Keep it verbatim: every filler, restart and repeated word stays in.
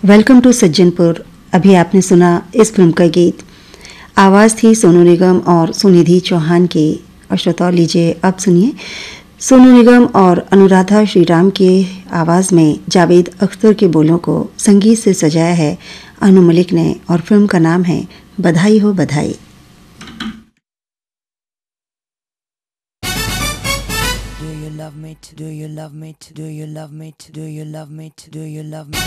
Welcome to Sajjanpur. अभी आपने सुना इस फिल्म का गीत। आवाज़ थी सोनू निगम और सुनिधि चौहान की। और श्रोताओं, लीजिए अब सुनिए सोनू निगम और अनुराधा श्रीराम के आवाज़ में जावेद अख्तर के बोलों को संगीत से सजाया है अनु मलिक ने, और फिल्म का नाम है बधाई हो बधाई। Do you love me? Do you love me? Do you love me? Do you love me? Do you love me?